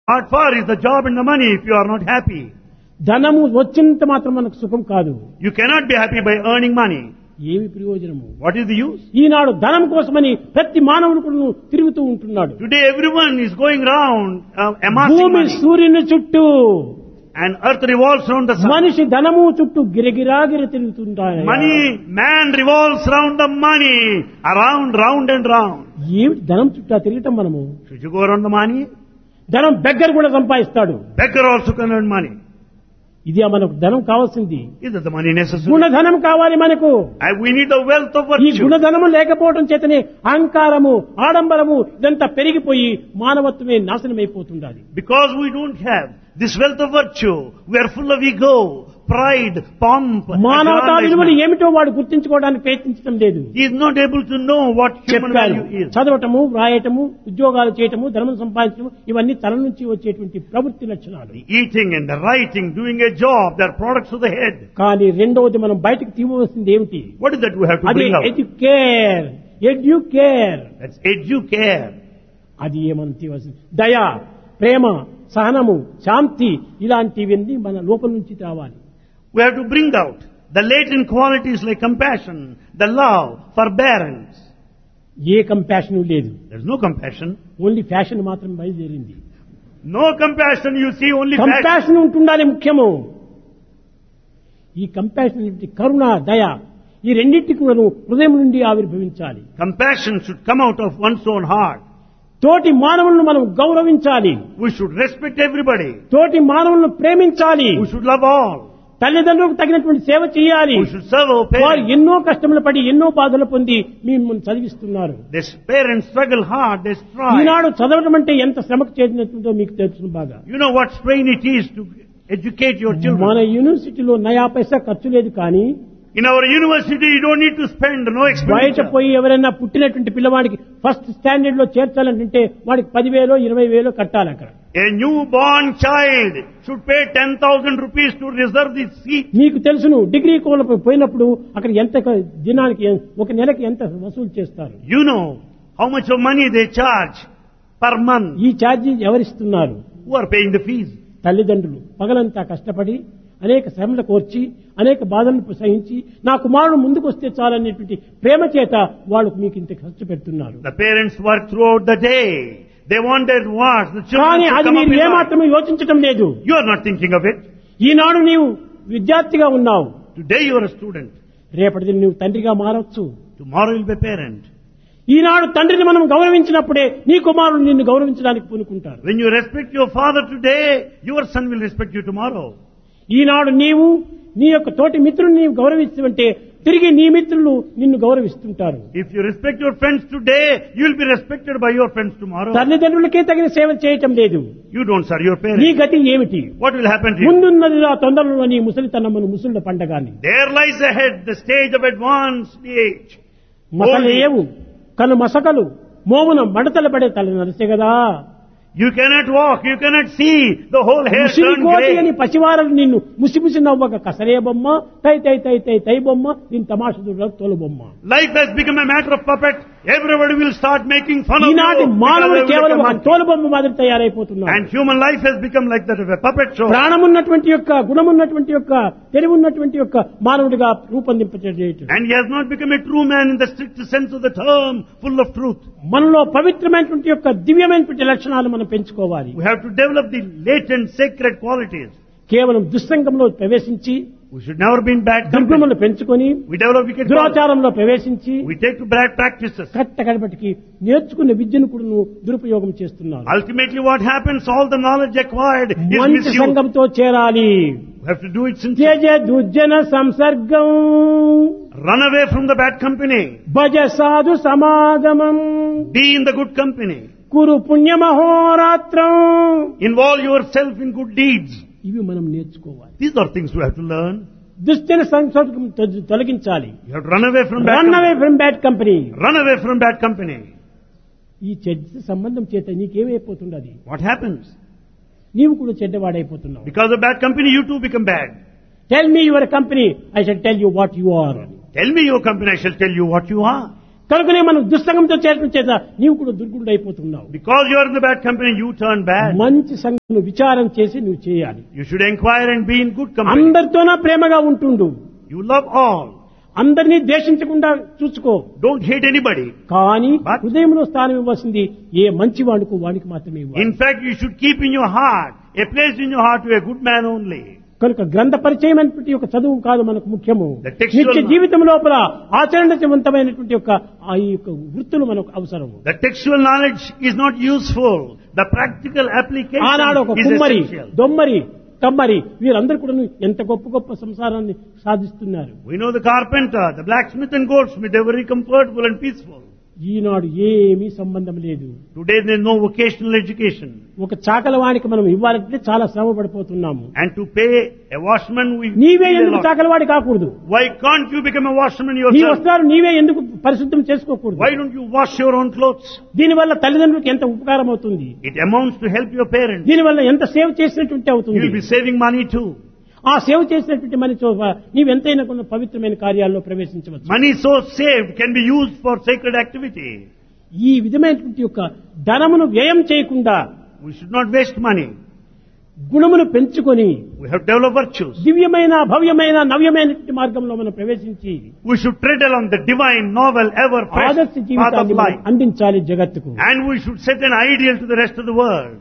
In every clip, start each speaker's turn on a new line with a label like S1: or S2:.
S1: What for is the job and the money if you are not happy?
S2: ధనము వచ్చినంత మాత్రం మనకు సుఖం కాదు.
S1: You cannot be happy by earning money.
S2: ఏమి ప్రయోజనము?
S1: What is the use?
S2: ఈనాడు ధనం కోసమని ప్రతి మానవుడు తిరుగుతూ ఉంటున్నాడు.
S1: Today everyone is going round amassing
S2: భూమి
S1: money.
S2: సూర్యుని చుట్టూ,
S1: And earth revolves around the sun.
S2: మనిషి ధనము చుట్టూ గిరగిరాగిర తిరుగుతుంటాడు.
S1: Man revolves around the money, round and round.
S2: ఏమిటి ధనం చుట్టూ తిరగటం మనము?
S1: Should you go around the money?
S2: ధనం బెగ్గర కూడా సంపాదిస్తాడు.
S1: Beggar also can earn money.
S2: ఇది మనకు ధనం కావాల్సింది.
S1: Is that the money necessary?
S2: గుణధనం కావాలి మనకు.
S1: We need the wealth of
S2: ఈ
S1: virtue.
S2: గుణధనము లేకపోవడం చేతనే అహంకారము, ఆడంబరము ఇదంతా పెరిగిపోయి మానవత్వమే నాశనమైపోతుండాలి.
S1: Because we don't have this wealth of virtue, we are full of ego, pride, pomp.
S2: మానవతా విలువలు
S1: aggrandizement.
S2: ఏమిటో వాడు గుర్తించుకోవడానికి ప్రయత్నించడం లేదు.
S1: He is not able to know what human
S2: చెప్పారు,
S1: value is.
S2: చదవటము, వ్రాయటము, ఉద్యోగాలు చేయటము, ధనం సంపాదించడం ఇవన్నీ తల నుంచి వచ్చేటువంటి ప్రవృత్తి లక్షణాలు.
S1: The eating and the writing, doing a job, they are products of the head.
S2: కానీ రెండవది మనం బయటకు తీయవలసింది ఏమిటి?
S1: What is that we have to
S2: అది
S1: bring out?
S2: Educare.
S1: That's educare.
S2: అది ఏమని తీయవలసింది? దయ, ప్రేమ, సహనము, శాంతి ఇలాంటివన్నీ మన లోపల నుంచి రావాలి.
S1: We have to bring out the latent qualities like compassion, the love, forbearance.
S2: A compassion లేదు.
S1: There's no compassion.
S2: Only fashion మాత్రం బయలుదేరింది.
S1: No compassion, you see only passion.
S2: Compassion ఉంటుండాలి ముఖ్యము. ఈ కంపాషన్ కరుణ, దయ ఈ రెండింటికి మనం హృదయం నుండి ఆవిర్భవించాలి.
S1: Compassion should come out of one's own heart.
S2: తోటి మానవులను మనం గౌరవించాలి.
S1: We should respect everybody.
S2: తోటి మానవులను ప్రేమించాలి.
S1: We should love all.
S2: తల్లిదండ్రులకు తగినటువంటి సేవ చేయాలి.
S1: We should serve our
S2: వారు
S1: parents.
S2: ఎన్నో కష్టములు పడి ఎన్నో బాధలు పొంది మిమ్మల్ని చదివిస్తున్నారు.
S1: These parents struggle hard, they strive.
S2: ఈనాడు చదవడం అంటే ఎంత శ్రమకు చేసినట్టుందో మీకు తెలుసు బాగా.
S1: You know what strain it is to educate your
S2: మన
S1: children.
S2: యూనివర్సిటీలో నయా పైసా ఖర్చు లేదు, కానీ
S1: In our university, you don't need to spend, no
S2: బయట
S1: expenditure.
S2: పోయి ఎవరైనా పుట్టినటువంటి పిల్లవాడికి ఫస్ట్ స్టాండర్డ్ లో చేర్చాలంటే వాడికి 10,000 20,000 కట్టాలి అక్కడ.
S1: A newborn child should pay 10,000 rupees to reserve the seat.
S2: మీకు తెలుసును, డిగ్రీ కోళ్ళకు పోయినప్పుడు అక్కడ ఎంత దినానికి ఒక నెలకి ఎంత వసూలు చేస్తారు.
S1: You know how much of money they charge per month.
S2: ఈ charge ఎవరిస్తున్నారు?
S1: Who are paying the fees?
S2: తల్లిదండ్రులు పగలంతా కష్టపడి అనేక శ్రమలు కోర్చి అనేక బాధలను సహించి నా కుమారుడు ముందుకు వస్తే చాలనేటువంటి ప్రేమ చేత వాళ్ళు మీకు ఇంత ఖర్చు పెడుతున్నారు.
S1: The parents work throughout the day. They wanted what? The children
S2: కానీ
S1: should
S2: అది
S1: come up
S2: మీరు
S1: in life.
S2: ఏమాత్రమే యోచించటం లేదు.
S1: You are not thinking of it.
S2: ఈనాడు నీవు విద్యార్థిగా ఉన్నావు,
S1: Today you are a student.
S2: రేపటి నువ్వు తండ్రిగా మారవచ్చు.
S1: Tomorrow you will be a parent.
S2: ఈనాడు తండ్రిని మనం గౌరవించినప్పుడే నీ కుమారుడు నిన్ను గౌరవించడానికి పూనుకుంటారు.
S1: When you respect your father today, your son will respect you tomorrow.
S2: ఈనాడు నీవు నీ యొక్క తోటి మిత్రుని నీవు గౌరవిస్తుంటే తిరిగి నీ మిత్రులు నిన్ను గౌరవిస్తుంటారు.
S1: If you respect your friends today, you will be respected by your friends tomorrow.
S2: తల్లిదండ్రులకే తగిన సేవ చేయటం లేదు.
S1: You don't serve your
S2: నీ
S1: parents.
S2: గతి ఏమిటి?
S1: What will happen to you?
S2: ముందున్నది ఆ తొందరలో నీ ముసలితనమును ముసుళ్ళ పండగాని
S1: There lies ahead the stage of advanced age.
S2: మసలేవు కను మసకలు మోమున మడతలు పడే తల నరిసే కదా.
S1: You cannot walk, you cannot see, the whole hair
S2: Musiri
S1: turned
S2: కోటి అని
S1: grey.
S2: పసివారలు నిన్ను ముసిముసి నవ్వక కసరే బొమ్మ, తై తై తై తై తై బొమ్మ, దీని తమాషుడు తోలు బొమ్మ.
S1: Life has become a matter of puppet. Everybody will start making fun of
S2: ఈనాటి
S1: you.
S2: మానవుడు
S1: because
S2: కేవలం
S1: they
S2: ఒక
S1: will become
S2: తోలు బొమ్మ మాదిరి తయారైపోతున్నాడు.
S1: And human life has become like that of a puppet show.
S2: ప్రాణమున్నటువంటి యొక్క గుణమున్నటువంటి యొక్క తెలివున్నటువంటి యొక్క మానవుడిగా రూపొందింపచేయటం.
S1: And he has not become a true man in the strict sense of the term, full of truth.
S2: మనలో పవిత్రమైనటువంటి యొక్క దివ్యమైనటువంటి లక్షణాలు మనం పెంచుకోవాలి.
S1: We have to develop the latent sacred qualities.
S2: కేవలం దుస్సంగంలో ప్రవేశించి
S1: We should never be in bad company.
S2: దుర్గుణములు పెంచుకొని
S1: We develop wicked qualities.
S2: దురాచారంలో ప్రవేశించి
S1: We take to bad practices.
S2: కట్ట కడపటికి నేర్చుకున్న విద్యను కూడా దురుపయోగం చేస్తున్నారు.
S1: Ultimately what happens, all the knowledge acquired is
S2: మంచి
S1: misused.
S2: సంఘంతో చేరాలి.
S1: We have to do it sincerely.
S2: త్యజ దుర్జన సంసర్గం
S1: Run away from the bad company.
S2: భజ సాధు సమాగమం
S1: Be in the good company.
S2: Kuru పుణ్యమహోరాత్రం.
S1: Involve yourself in good deeds.
S2: ఇవి మనం నేర్చుకోవాలి.
S1: These are things we have to learn.
S2: దుష్టన సంసర్గం తొలగించాలి.
S1: You have to run away from bad
S2: run away
S1: company.
S2: From bad company.
S1: Run away from bad company.
S2: ఈ చెడ్డ సంబంధం చేత నీకేమైపోతున్నది?
S1: What happens?
S2: నీవు కూడా చెడ్డవాడైపోతున్నావు.
S1: Because of bad company, you too become bad.
S2: Tell me your company, I shall tell you what you are.
S1: Tell me your company, I shall tell you what you are.
S2: కనుకనే మనం దుస్సంగంతో చేరడం చేత నీవు కూడా దుర్గుడు అయిపోతున్నావు.
S1: Because you are in the bad company, you turn bad.
S2: మంచి సంగం విచారం చేసి నువ్వు చేయాలి.
S1: You should inquire and be in good company.
S2: అందరితోనా ప్రేమగా ఉంటుండు.
S1: You love all.
S2: అందరినీ ద్వేషించకుండా చూసుకో.
S1: Don't hate anybody.
S2: కానీ హృదయంలో స్థానం ఇవ్వాల్సింది ఏ మంచి వాడికి మాత్రమే ఇవ్వాలి.
S1: In fact, you should keep in your heart, a place in your heart to a good man only.
S2: కనుక గ్రంథ పరిచయం అనేటువంటి ఒక చదువు కాదు మనకు ముఖ్యము.
S1: The textual
S2: నిత్య జీవితం లోపల ఆచరణవంతమైనటువంటి ఆ యొక్క వృత్తులు మనకు అవసరము.
S1: The textual knowledge is not useful. The practical application
S2: ఆనాడు ఒక
S1: is
S2: కుమ్మరి,
S1: essential.
S2: దొమ్మరి, కమ్మరి వీరందరూ కూడా ఎంత గొప్ప గొప్ప సంసారాన్ని సాధిస్తున్నారు.
S1: We know the carpenter, the blacksmith and goldsmith, they were very comfortable and peaceful.
S2: ఈనాడు ఏమీ సంబంధం లేదు.
S1: Today there is no vocational education.
S2: ఒక చాకలవానికి మనం ఇవ్వాలంటే చాలా శ్రమ పడిపోతున్నాము.
S1: And to pay a washman,
S2: నీవే ఎందుకు చాకలవాడి కాకూడదు?
S1: Why can't you become a washman
S2: నీ
S1: yourself?
S2: వస్త్రాలు నీవే ఎందుకు పరిశుద్ధం చేసుకోకూడదు?
S1: Why don't you wash your own clothes?
S2: దీనివల్ల తల్లిదండ్రులకు ఎంత ఉపకారం అవుతుంది.
S1: It amounts to help your parents.
S2: దీనివల్ల ఎంత సేవ్ చేసినట్టు
S1: You
S2: అవుతుంది.
S1: will be saving money too.
S2: ఆ సేవ చేసినటువంటి మనతో నీవెంతైనా కొన్ని పవిత్రమైన కార్యాల్లో ప్రవేశించవచ్చు.
S1: Money so saved can be used for sacred activity.
S2: ఈ విధమైనటువంటి యొక్క ధనమును వ్యయం చేయకుండా
S1: We should not waste money.
S2: గుణమును పెంచుకొని
S1: We have to develop virtues.
S2: దివ్యమైన భవ్యమైన నవ్యమైనటువంటి మార్గంలో మనం ప్రవేశించి
S1: We should tread along the divine, novel, ever fresh
S2: ఆదర్శ
S1: path of
S2: జీవితాన్ని మనం
S1: life.
S2: అందించాలి జగత్తుకు.
S1: And we should set an ideal to the rest of the world.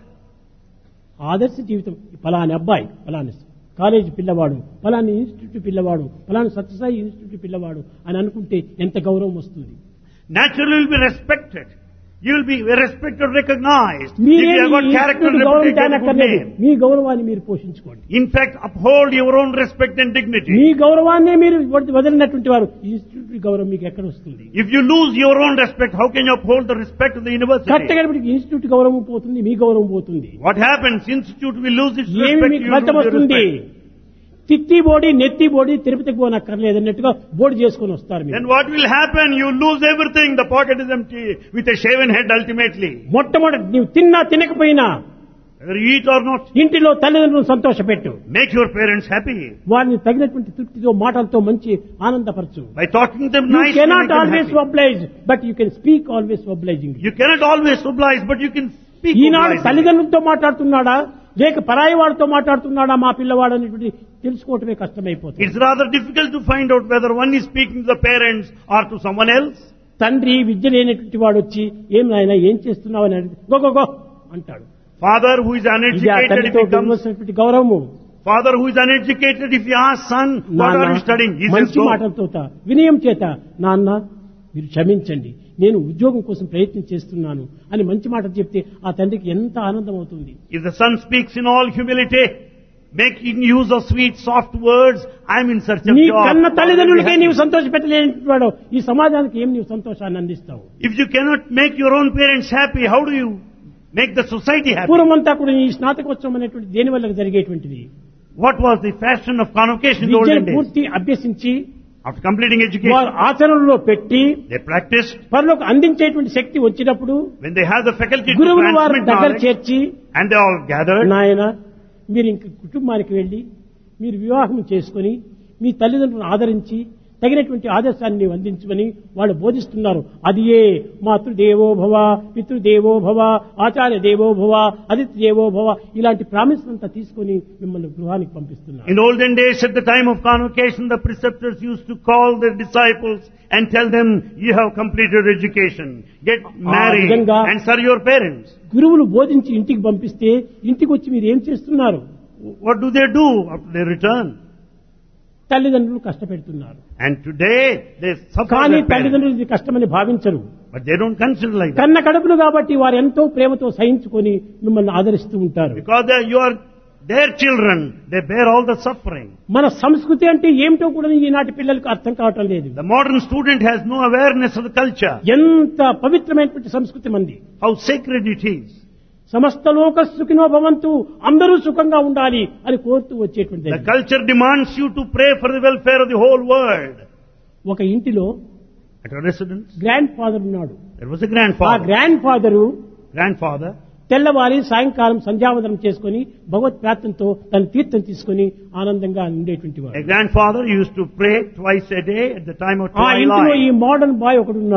S2: ఆదర్శ జీవితం ఫలాని అబ్బాయి, ఫలాని కాలేజీ పిల్లవాడు, ఫలాని ఇన్స్టిట్యూట్ పిల్లవాడు, ఫలాని సత్యసాయి ఇన్స్టిట్యూట్ పిల్లవాడు అని అనుకుంటే ఎంత గౌరవం వస్తుంది.
S1: Naturally, you will be respected. You will be respected, recognized. If
S2: మీరే
S1: you have got character and
S2: గౌరవం
S1: reputation, a good
S2: కానక్కర్లేదు.
S1: name.
S2: మీ గౌరవాన్ని మీరు పోషించుకోండి.
S1: In fact, uphold your own respect and dignity.
S2: మీ గౌరవాన్నే మీరు వదిలినటువంటి వారు ఇన్స్టిట్యూట్ గౌరవం మీకు ఎక్కడ వస్తుంది?
S1: If you lose your own respect, how can you uphold the respect of the university?
S2: కట్టగడిపటికి institute గౌరవం పోతుంది, మీ గౌరవం పోతుంది.
S1: What happens? Institute will lose its
S2: ఏమి
S1: respect.
S2: మీకు
S1: You
S2: ఫలితం
S1: lose your
S2: వస్తుంది?
S1: respect.
S2: తిత్తి బోడి నెత్తి బోడి తిరుపతికి పోనక్కర్లేదు అన్నట్టుగా బోర్డు చేసుకుని వస్తారు మీరు.
S1: Then what will happen? You lose everything. The pocket is empty with a shaven head ultimately.
S2: మొట్టమొదటి నీవు తిన్నా తినకపోయినా
S1: Whether you eat or not,
S2: ఇంటిలో తల్లిదండ్రులను సంతోషపెట్టు.
S1: make your parents happy.
S2: వారిని తగినటువంటి తృప్తితో మాటలతో మంచి ఆనందపరచు.
S1: By talking to them
S2: You
S1: nicely,
S2: cannot
S1: make them
S2: always
S1: happy.
S2: oblige, but you can speak always obligingly.
S1: You cannot always oblige, but you can speak
S2: Eenadu
S1: obligingly.
S2: తల్లిదండ్రులతో మాట్లాడుతున్నాడా లేక పరాయి వాడితో మాట్లాడుతున్నాడా మా పిల్లవాడు అనేటువంటి తెలుసుకోవటమే కష్టమైపోతుంది.
S1: It's rather difficult to find out whether one is speaking to the parents or to someone else.
S2: తండ్రి విద్య లేనటువంటి వాడు వచ్చి ఏం నాయనా ఏం చేస్తున్నావు అని అడిగి గో అంటాడు.
S1: Father who is
S2: ఇది ఆ
S1: uneducated, if
S2: తల్లితో
S1: he comes,
S2: ఇవ్వాల్సినటువంటి గౌరవము.
S1: father who is uneducated, if he asks son, what are you studying? He says,
S2: మంచి
S1: go.
S2: మాటలతో వినయం చేత నాన్న మీరు క్షమించండి నేను ఉద్యోగం కోసం ప్రయత్నం చేస్తున్నాను అని మంచి మాట చెప్తే ఆ తండ్రికి ఎంత ఆనందం అవుతుంది.
S1: If the son speaks in all humility, making use of sweet, soft words, I am in search of
S2: నీ
S1: job.
S2: కన్న తల్లిదండ్రులకే నీవు సంతోష పెట్టలేనటువంటి వాడు ఈ సమాజానికి ఏం నీవు సంతోషాన్ని అందిస్తావు?
S1: If you cannot make your own parents happy, how do you make the society happy?
S2: పూర్వమంతా కూడా ఈ స్నాతకోత్సవం అనేటువంటి దేని వల్ల జరిగేటువంటిది?
S1: What was the fashion of convocation in the
S2: విద్యను
S1: olden days?
S2: పూర్తి అభ్యసించి
S1: After completing
S2: వారు
S1: education,
S2: ఆచరణలో పెట్టి
S1: they practiced.
S2: పరులకు అందించేటువంటి శక్తి వచ్చినప్పుడు
S1: When they have the faculty to
S2: గురువులు వారి
S1: transmit
S2: దగ్గర
S1: knowledge,
S2: చేర్చి
S1: and they all gathered,
S2: నాయన మీరు ఇంక కుటుంబానికి వెళ్లి మీరు వివాహం చేసుకుని మీ తల్లిదండ్రులను ఆదరించి తగినటువంటి ఆదర్శాన్ని నీవు అందించమని వాళ్ళు బోధిస్తున్నారు. అది ఏ మాతృదేవో భవ, పితృదేవో భవ, ఆచార్య దేవో భవ, అతిథి దేవో భవ ఇలాంటి ప్రామిస్ అంతా తీసుకుని మిమ్మల్ని గృహానికి పంపిస్తున్నారు.
S1: in olden days at the time of convocation, the preceptors used to call their disciples and tell them, you have completed education, get married
S2: విధంగా
S1: and serve your parents.
S2: గురువులు బోధించి ఇంటికి పంపిస్తే ఇంటికి వచ్చి మీరు ఏం చేస్తున్నారు?
S1: What do after they return?
S2: తల్లిదండ్రులు కష్టపెడుతున్నారు.
S1: And today they suffer
S2: కానీ
S1: their parents,
S2: తల్లిదండ్రులు ఇది కష్టమని భావించరు.
S1: but they don't consider like that.
S2: కన్న కడుపులు కాబట్టి వారు ఎంతో ప్రేమతో సహించుకొని మిమ్మల్ని ఆదరిస్తూ ఉంటారు.
S1: Because you are their children, they bear all the suffering.
S2: మన సంస్కృతి అంటే ఏమిటో కూడా ఈనాటి పిల్లలకు అర్థం కావటం లేదు.
S1: The modern student has no awareness of the culture,
S2: ఎంత పవిత్రమైనటువంటి సంస్కృతి మంది.
S1: how sacred it is.
S2: సమస్త లోక సుఖినో భవంతు అందరూ సుఖంగా ఉండాలి అని కోరుతూ వచ్చేటువంటి
S1: The culture demands you to pray for the welfare of the whole world.
S2: ఒక ఇంటిలో
S1: At a residence,
S2: grand father ఉన్నాడు.
S1: there was a
S2: ఆ
S1: grandfather.
S2: గ్రాండ్ ఫాదరు
S1: Grandfather,
S2: తెల్లవారి సాయంకాలం సంధ్యావందనం చేసుకుని భగవత్ ప్రార్థనతో తన తీర్థం తీసుకుని ఆనందంగా ఉండేటువంటి
S1: a
S2: వాడు.
S1: grandfather used to pray twice a day at the time of
S2: ఆ ఇంటిలో
S1: twilight.
S2: ఈ మోడర్న్ బాయ్ ఒకడు ఉన్నాడు.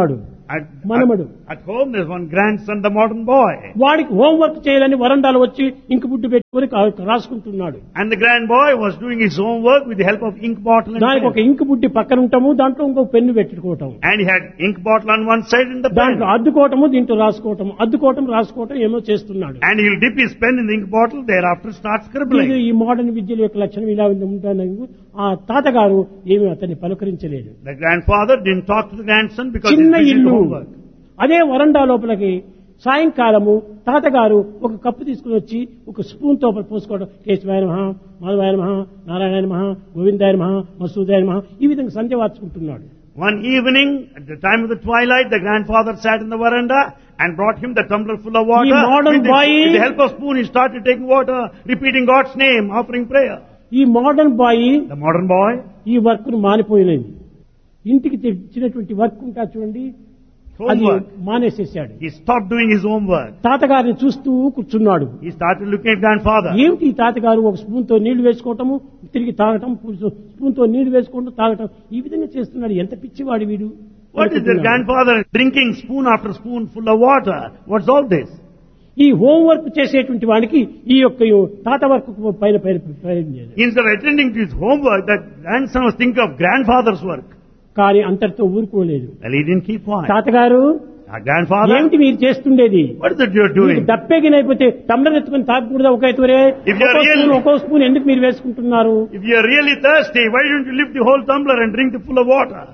S2: మనమడు.
S1: At home there's one grandson, the modern boy.
S2: వాడికి హోంవర్క్ చేయాలని వరండాలో వచ్చి ఇంకు బుడ్డు పెట్టుకొని రాసుకుంటున్నాడు.
S1: And the grand boy was doing his homework with the help of ink bottle and
S2: దానికి ఒక
S1: pen.
S2: ఇంకు బుడ్డి పక్కన ఉంటాము, దాంట్లో ఇంకో పెన్ను పెట్టుకోవటం,
S1: And he had ink bottle on one side and the pen.
S2: దాంట్లో అద్దుకోవటము, దీంట్లో రాసుకోవటం, అద్దుకోవటం రాసుకోవటం ఏమో చేస్తున్నాడు.
S1: And he'll dip his pen in the ink bottle, thereafter start
S2: ఇది
S1: scribbling.
S2: ఈ మోడర్న్ విద్యల యొక్క లక్షణం ఇలా ఉంటాను. ఆ తాతగారు ఏమీ అతన్ని పలకరించలేదు.
S1: The grandfather didn't talk to the grandson because
S2: చిన్న
S1: he's busy with
S2: ఇల్లు,
S1: homework.
S2: అదే వరండా లోపలికి సాయంకాలము తాతగారు ఒక కప్పు తీసుకుని వచ్చి ఒక స్పూన్ తో పోసుకోవడం, కేశవాయ నమః, మాధవాయ నమః, నారాయణ నమః, గోవిందాయ నమః, మసూదాయ నమః, ఈ విధంగా సంధ్య వార్చుకుంటున్నాడు.
S1: One evening, at the time of the twilight, the grandfather sat in the veranda and brought him the tumbler full of water.
S2: ఈ modern boy,
S1: with the help of spoon, he started taking water, repeating God's name, offering prayer.
S2: ఈ modern bye
S1: The modern boy,
S2: ఈ work ను మానిపోయినది. ఇంటికి తెచ్చినటువంటి work ఉంటా చూడండి, అది
S1: homework,
S2: మానేసేసాడు.
S1: he stopped doing his homework.
S2: తాతగారిని చూస్తూ కూర్చున్నాడు.
S1: He started looking at grandfather.
S2: ఏమిటి ఈ తాతగారు ఒక స్పూన్ తో నీళ్లు వేసుకోవటము, తిరిగి తాగటం, స్పూన్ తో నీళ్లు వేసుకోవటం, తాగటం, ఈ విధంగా చేస్తున్నాడు. ఎంత పిచ్చివాడు వీడు.
S1: What is this grandfather drinking spoon after spoon full of water? What's all this?
S2: ఈ హోంవర్క్ చేసేటువంటి వాడికి ఈ యొక్క తాత వర్క్ పైన
S1: Instead of attending to his homework, that grandson was thinking of grandfather's work.
S2: కానీ అంతటితో ఊరుకోలేదు.
S1: Well, he didn't keep quiet.
S2: తాతగారు
S1: Grandfather,
S2: ఏమిటి మీరు చేస్తుండేది?
S1: what is it you're doing?
S2: దప్పేగినైపోతే టమ్లర్ ఎత్తుకుని తాగకూడదా? ఒక ఎత్తురే
S1: If you are really-
S2: ఒక్కో స్పూన్ ఎందుకు మీరు వేసుకుంటున్నారు?
S1: If you are really thirsty, why don't you lift the whole tumbler and drink the full of water?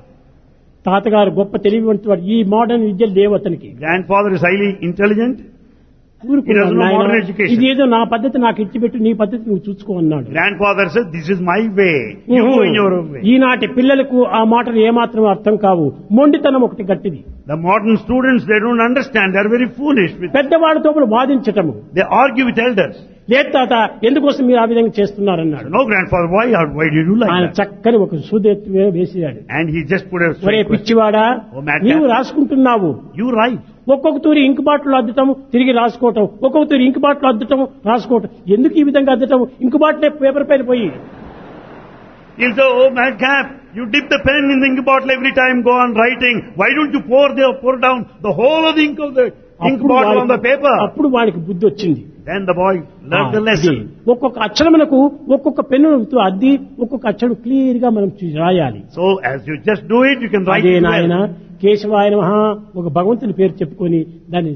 S2: తాతగారు గొప్ప తెలివివంతుడు. ఈ మోడర్న్ విద్యలు లేవు అతనికి.
S1: Grandfather is highly intelligent.
S2: ఊరుకున్నాడు.
S1: He doesn't know
S2: నాయనా,
S1: modern education.
S2: ఇదేదో నా పద్ధతి నాకు ఇచ్చిపెట్టు, నీ పద్ధతి నువ్వు చూసుకో అన్నాడు.
S1: Grandfather said, this is my way. You go in your own way.
S2: ఈనాటి పిల్లలకు ఆ మాటలు ఏమాత్రం అర్థం కావు. మొండితనం ఒకటి గట్టిది.
S1: The modern students, they don't understand. They are very foolish.
S2: పెద్దవాడితో కూడా వాదించటము.
S1: They argue with elders.
S2: లేదు తాత, ఎందుకోసం మీరు ఆ విధంగా చేస్తున్నారన్నాడు.
S1: No, grandfather, why do you do like
S2: ఆయన
S1: that?
S2: చక్కని ఒక సూదెత్తి వేసాడు.
S1: And he just put a
S2: ఒరే
S1: straight question.
S2: పిచ్చివాడా,
S1: ఓ madman.
S2: నీవు రాసుకుంటున్నావు.
S1: You write.
S2: ఒక్కొక్క తూరి ఇంకు బాటిల్ అద్దటం, తిరిగి రాసుకోవటం, ఒక్కొక్క తూరి ఇంకు బాటిల్ అద్దటం, రాసుకోవటం. ఎందుకు ఈ విధంగా అద్దటం? ఇంకు బాటిల్ పేపర్ పైన పోయి.
S1: He'll say, oh madcap, you dip the pen in the ink bottle every time, go on writing. Why don't you pour down the whole of the ink of the ink bottle on the paper?
S2: అప్పుడు వాడికి బుద్ధి వచ్చింది.
S1: Then the boy learned the lesson.
S2: ఒక్కొక్క అక్షరమునకు ఒక్కొక్క పెన్నుతో అద్ది ఒక్కొక్క అక్షరం క్లియర్ గా మనం రాయాలి.
S1: So as you just do it, you can write
S2: అదే
S1: it
S2: నాయన
S1: well.
S2: కేశవాయ నమః ఒక భగవంతుని పేరు చెప్పుకొని దాన్ని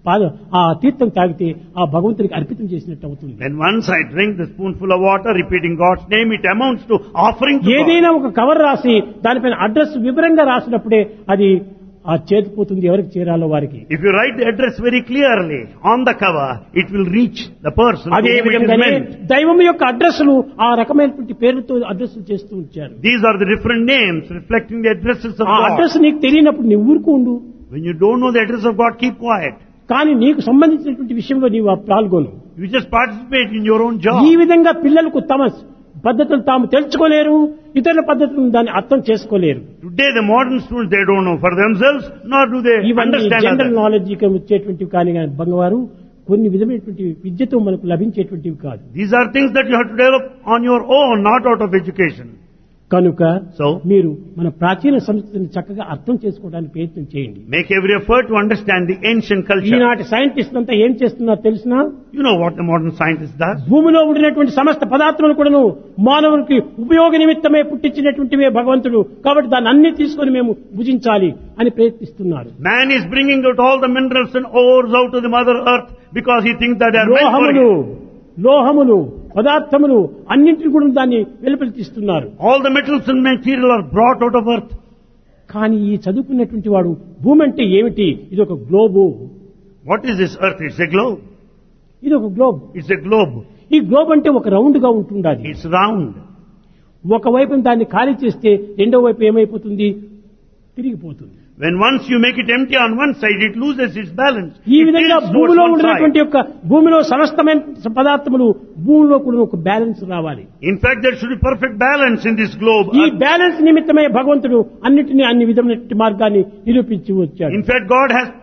S2: ఆ తీర్థం తాగితే ఆ భగవంతునికి అర్పితం చేసినట్టు అవుతుంది.
S1: When once I drink the spoonful of water, repeating God's name, it amounts to offering to God.
S2: ఏదైనా ఒక కవర్ రాసి దానిపైన అడ్రస్ వివరంగా రాసినప్పుడే అది ఆ చేతిపోతుంది ఎవరికి చేరాలో వారికి.
S1: If you write the address very clearly on the cover, it will reach the person.
S2: అదే
S1: to whom it is
S2: విధంగానే
S1: meant.
S2: దైవం యొక్క అడ్రస్లు ఆ రకమైనటువంటి పేరుతో అడ్రస్లు చేస్తూ ఉంచారు.
S1: These are the different names reflecting the addresses of
S2: ఆ
S1: God.
S2: అడ్రస్ నీకు తెలియనప్పుడు నువ్వు ఊరుకుండు.
S1: When you don't know the address of God, keep quiet.
S2: కానీ నీకు సంబంధించినటువంటి విషయంలో నీవు పాల్గొను.
S1: You just participate in your own job.
S2: ఈ విధంగా పిల్లలకు తమ పద్ధతులు తాము తెలుసుకోలేరు, ఇతరుల పద్ధతులను దాన్ని అర్థం చేసుకోలేరు.
S1: Today the modern students, they don't know for themselves, nor do they
S2: ఇవన్నీ
S1: understand
S2: జనరల్
S1: others.
S2: నాలెడ్జ్ వచ్చేటువంటివి కానీ బంగవారు కొన్ని విధమైనటువంటి విద్యతో మనకు లభించేటువంటివి కాదు.
S1: These are things that you have to develop on your own, not out of education.
S2: కనుక
S1: So,
S2: మీరు మన ప్రాచీన సంస్కృతిని చక్కగా అర్థం చేసుకోవడానికి ప్రయత్నం చేయండి.
S1: make every effort to understand the ancient culture.
S2: ఈనాటి సైంటిస్ట్ అంతా ఏం చేస్తున్నారో తెలిసినా,
S1: You know what the modern scientist does?
S2: భూమిలో ఉండినటువంటి సమస్త పదార్థములు కూడాను మానవునికి ఉపయోగ నిమిత్తమే పుట్టించినటువంటివే భగవంతుడు, కాబట్టి దాన్ని అన్ని తీసుకొని మేము భుజించాలి అని ప్రయత్నిస్తున్నారు.
S1: Man is bringing out all the minerals and ores out of the mother earth because he thinks that they are meant for
S2: లోహములు పదార్థములు అన్నింటిని కూడా దాన్ని వెలుపలి తీస్తున్నారు.
S1: All the metals and material are brought out of earth.
S2: కానీ ఈ చదువుకున్నటువంటి వాడు భూమి అంటే ఏమిటి? ఇది ఒక globe.
S1: What is this earth? It's a globe.
S2: ఇది ఒక గ్లోబ్.
S1: It's a globe.
S2: ఈ గ్లోబ్ అంటే ఒక రౌండ్ గా ఉంటుండాలి.
S1: It's round.
S2: ఒకవైపు దాన్ని ఖాళీ చేస్తే రెండో వైపు ఏమైపోతుంది? తిరిగిపోతుంది.
S1: When once you make it empty on one side, it loses its balance.
S2: ఈ
S1: It
S2: విధంగా
S1: tilts towards
S2: భూమిలో
S1: one
S2: ఉండినటువంటి
S1: side.
S2: యొక్క భూమిలో సమస్తమైన పదార్థములు భూమిలో కూడా ఒక బ్యాలెన్స్ రావాలి.
S1: In fact, there should be perfect balance in this globe.
S2: ఈ బ్యాలెన్స్ నిమిత్తమే భగవంతుడు అన్నిటినీ అన్ని విధమైనటువంటి మార్గాన్ని నిరూపించి వచ్చాడు.
S1: In fact, God has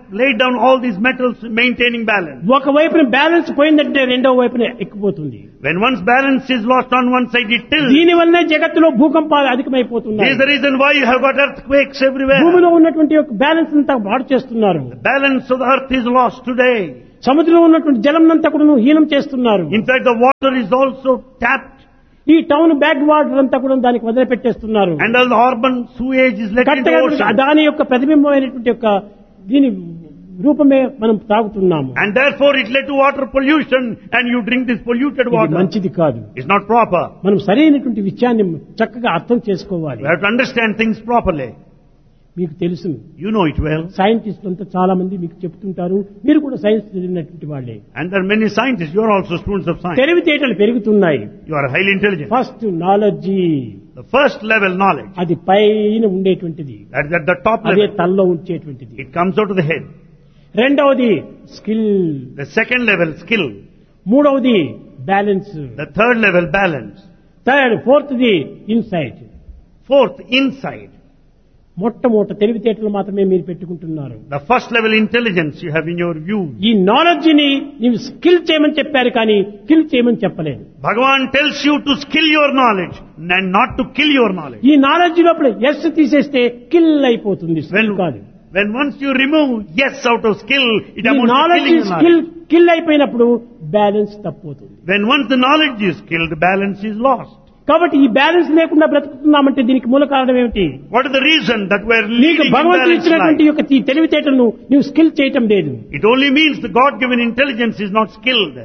S1: laid down all these metals maintaining balance.
S2: ఒకవైపున బ్యాలెన్స్ పోయిందంటే రెండో వైపున ఎక్కిపోతుంది.
S1: When one's balance is lost on one side, it tilts.
S2: దీని వల్లనే జగత్తులో భూకంపాలు
S1: This
S2: అధికమైపోతున్నాయి.
S1: is the reason why you have got earthquakes everywhere.
S2: భూమిలో ఉన్నటువంటి యొక్క బ్యాలెన్స్ అంతా పాడు చేస్తున్నారు.
S1: The balance of the earth is lost today.
S2: సముద్రంలో ఉన్నటువంటి జలం అంతా కూడా హీనం చేస్తున్నారు.
S1: In fact, the water is also tapped.
S2: ఈ టౌన్ బ్యాక్ వాటర్ అంతా కూడా దానికి వదిలిపెట్టేస్తున్నారు.
S1: And all the urban sewage is let into the ocean.
S2: దాని యొక్క ప్రతిబింబమైనటువంటి యొక్క దీని రూపమే మనం తాగుతున్నాము.
S1: And therefore it led to water pollution, and you drink this polluted
S2: ఇది
S1: water.
S2: మంచిది కాదు.
S1: It's not proper.
S2: మనం సరైనటువంటి విషయాన్ని చక్కగా అర్థం చేసుకోవాలి.
S1: We have to understand things properly.
S2: మీకు తెలుసు,
S1: You know it well.
S2: సైంటిస్టులు అంతా చాలా మంది మీకు చెప్తుంటారు. మీరు కూడా సైన్స్ చదివినటువంటి వాళ్ళే.
S1: And there are many scientists. You are also students of science.
S2: తెలివితేటలు పెరుగుతున్నాయి.
S1: You are highly intelligent.
S2: First knowledge,
S1: The first level knowledge,
S2: అది పైన ఉండేటువంటిది,
S1: that is at the top
S2: అదే
S1: level.
S2: తల్లో ఉంచేటువంటిది.
S1: It comes out of the head.
S2: రెండవది skill,
S1: The second level, skill.
S2: మూడవది balance,
S1: The third level, balance.
S2: ఫోర్త్ది insight.
S1: Fourth, insight.
S2: మొట్టమొదట తెలివితేటలు మాత్రమే మీరు పెట్టుకుంటున్నారు.
S1: The first level intelligence you have in your view.
S2: ఈ నాలెడ్జ్ ని నీవు స్కిల్ చేయమని చెప్పారు కానీ కిల్ చేయమని చెప్పలేదు.
S1: Bhagavan tells you to skill your knowledge and not to kill your knowledge.
S2: ఈ నాలెడ్జ్ లోపల ఎస్ తీసేస్తే కిల్ అయిపోతుంది, skill కాదు.
S1: When once you remove yes out of skill, it
S2: ఈ
S1: amounts to
S2: knowledge
S1: killing the
S2: skill
S1: knowledge.
S2: Kill అయిపోయినప్పుడు balance తప్పుతుంది.
S1: When once the knowledge is killed, balance is lost.
S2: కాబట్టి ఈ balance లేకుండా బ్రతుకుతున్నామంటే దీనికి మూల కారణం ఏమిటి?
S1: What is the reason that we are
S2: నీకు
S1: leading
S2: భగవంతుడు
S1: imbalanced
S2: ఇచ్చినటువంటి
S1: life?
S2: యొక్క ఈ తెలివితేటలను నీవు స్కిల్ చేయటం లేదు.
S1: It only means the God-given intelligence is not skilled.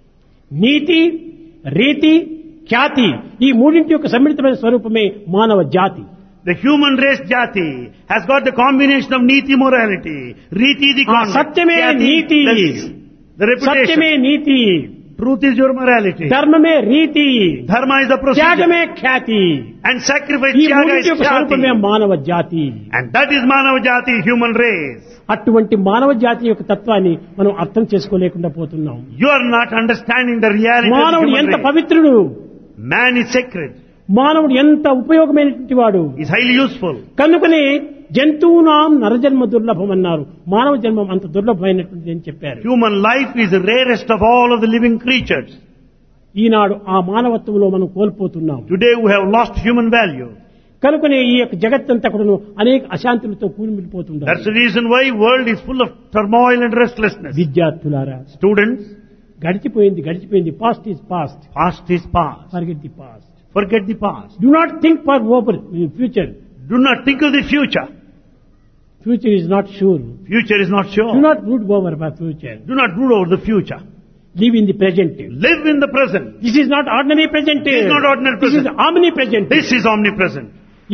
S2: నీతి, రీతి, ఖ్యాతి ఈ మూడింటి యొక్క సమ్మిళితమైన స్వరూపమే మానవ జాతి.
S1: The human race jati has got the combination of niti morality, riti the conduct,
S2: satyame
S1: jati
S2: niti,
S1: the reputation.
S2: సత్యమే నీతి,
S1: Truth is your morality.
S2: ధర్మమే రీతి,
S1: Dharma is the procedure.
S2: త్యాగమే Khyati.
S1: And sacrifice
S2: ఈ
S1: tyaga
S2: మూడింటి
S1: is
S2: యొక్క స్వరూపమే
S1: jati.
S2: మానవ జాతి.
S1: And that is Manava Jati, human race.
S2: అటువంటి మానవ జాతి యొక్క తత్వాన్ని మనం అర్థం చేసుకోలేకుండా పోతున్నాం.
S1: You are not understanding the reality of the
S2: మానవుడు
S1: human
S2: ఎంత
S1: race.
S2: పవిత్రుడు,
S1: Man is sacred.
S2: మానవుడు ఎంత ఉపయోగమైనటువంటి వాడు.
S1: Is highly useful.
S2: కనుకనే జంతువునాం నరజన్మ దుర్లభం అన్నారు. మానవ జన్మం అంత దుర్లభమైనటువంటిది అని చెప్పారు.
S1: Human life is the rarest of all of the living creatures.
S2: ఈనాడు ఆ మానవత్వంలో మనం కోల్పోతున్నాం.
S1: Today we have lost human value.
S2: కనుకనే ఈ యొక్క జగత్తంతా కూడాను అనేక అశాంతులతో కూలిపోతున్నారు.
S1: That's the reason why world is full of turmoil and restlessness.
S2: విద్యార్థులారా,
S1: Students,
S2: గడిచిపోయింది. Past is past.
S1: past is past.
S2: Forget the past.
S1: Forget the past.
S2: Do not think for future.
S1: Do not think of the future.
S2: Future is not sure.
S1: Future is not
S2: Do
S1: sure.
S2: not brood over the future.
S1: Do not brood over the future.
S2: Live in the present.
S1: Live in the present.
S2: This is not ordinary present.
S1: This is not ordinary
S2: This is
S1: present.
S2: omnipresent.
S1: This is omnipresent.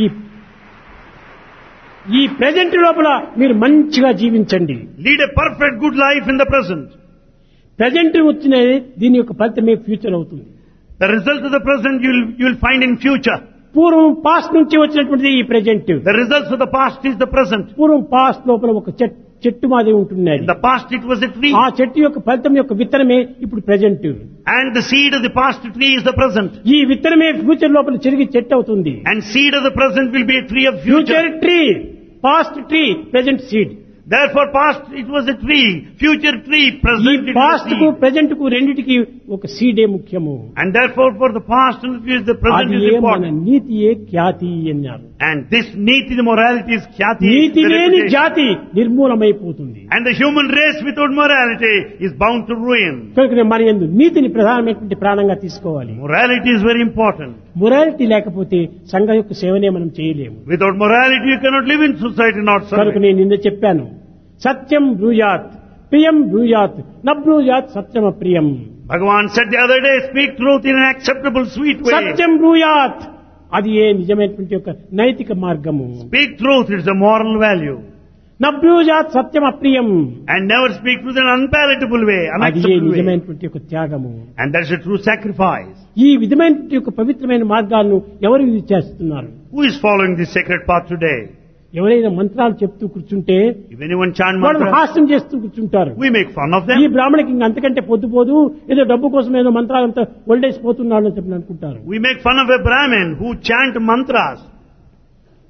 S2: ఈ present లోపల మీరు మంచిగా జీవించండి.
S1: Lead a perfect good life in the present.
S2: Present వచ్చిన దీని యొక్క ఫలితమే future అవుతుంది.
S1: The result of the present you will find in future.
S2: పూర్వం పాస్ట్ నుంచి వచ్చినటువంటిది ఈ present.
S1: The results of the past is the present.
S2: పూర్వం పాస్ట్ లోపల ఒక చెట్టు మాదిరి ఉంటున్నది.
S1: In the past it was a tree.
S2: ఆ చెట్టు యొక్క ఫలితం యొక్క విత్తనమే ఇప్పుడు present.
S1: And the seed of the past tree is the present.
S2: ఈ విత్తనమే ఫ్యూచర్ లోపల చెరిగి చెట్టు అవుతుంది.
S1: And seed of the present will be a tree of
S2: future
S1: future.
S2: Tree, past tree, present seed.
S1: Therefore past it was a tree, future tree,
S2: ఈ
S1: present it was a
S2: past కు
S1: seed.
S2: Present కు రెండిటికి ఒక సీడే ముఖ్యము.
S1: And therefore for the past and the future the present
S2: అది
S1: is
S2: మన
S1: important.
S2: నీతియే ఖ్యాతి అన్నారు.
S1: And this niti, the morality is khyati.
S2: NITI
S1: the
S2: లేని
S1: reputation.
S2: జాతి నిర్మూలమైపోతుంది.
S1: And the human race without morality is bound to ruin.
S2: కనుక మన యందు నీతిని ప్రధానమైనటువంటి ప్రాణంగా తీసుకోవాలి.
S1: Morality is very important.
S2: Morality లేకపోతే సంఘం యొక్క సేవనే మనం చేయలేము.
S1: Without morality you cannot live in society, not
S2: కనుక
S1: serve.
S2: నేను నిన్న చెప్పాను, సత్యం బ్రూయాత్, ప్రియం బ్రూయాత్, న బ్రూయాత్ సత్యం అప్రియం.
S1: Bhagavan said the other day, speak truth in an acceptable, sweet way.
S2: సత్యం బ్రూయాత్, అది ఏ నిజమైనటువంటి యొక్క నైతిక మార్గము.
S1: Speak truth, it's a moral value.
S2: న బ్రూయాత్ సత్యం అప్రియం,
S1: And never speak truth in an unpalatable way,
S2: అది ఏ
S1: unacceptable way.
S2: నిజమైనటువంటి యొక్క త్యాగము.
S1: And that's a true sacrifice.
S2: ఈ విధమైనటువంటి యొక్క పవిత్రమైన మార్గాలను ఎవరు ఇది చేస్తున్నారు?
S1: Who is following this sacred path today?
S2: ఎవరైనా మంత్రాలు చెప్తూ కూర్చుంటే
S1: If anyone chant
S2: వాళ్ళు
S1: mantra,
S2: హాస్యం చేస్తూ కూర్చుంటారు.
S1: we make fun of
S2: ఈ
S1: them.
S2: బ్రాహ్మణికి ఇంక అంతకంటే పొద్దుపోదు, ఏదో డబ్బు కోసం ఏదో మంత్రాలంతా ఒల్డేసిపోతున్నాడు అని చెప్పి అనుకుంటారు.
S1: We make fun of a Brahmin who chant mantras.